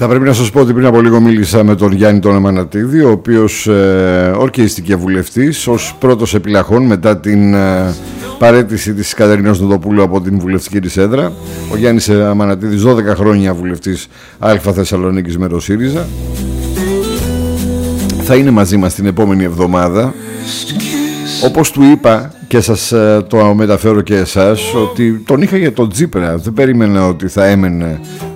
Θα πρέπει να σας πω ότι πριν από λίγο μίλησα με τον Γιάννη τον Αμανατίδη, ο οποίος ορκίστηκε βουλευτής ως πρώτος επιλαχών μετά την παραίτηση της Κατερίνας Νοδοπούλου από την βουλευτική της έδρα. Ο Γιάννης Αμανατίδης 12 χρόνια βουλευτής Αλφα Θεσσαλονίκης με το ΣΥΡΙΖΑ. Θα είναι μαζί μας την επόμενη εβδομάδα. Όπως του είπα και σας το μεταφέρω και εσάς, ότι τον είχα για τον Τσίπρα. Δεν περίμενα ότι θα έμενε